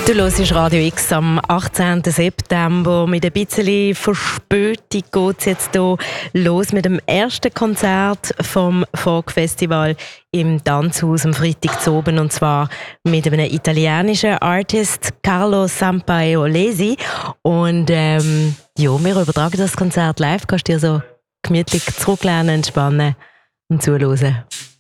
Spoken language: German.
Du hörst Radio X am 18. September. Mit ein bisschen Verspätung geht es jetzt hier los mit dem ersten Konzert vom Folk-Festival im Tanzhaus am Freitag oben, und zwar mit einem italienischen Artist, Carlo Sampaolesi. Und ja, wir übertragen das Konzert live. Kannst du dir so gemütlich zurücklehnen, entspannen und zuhören.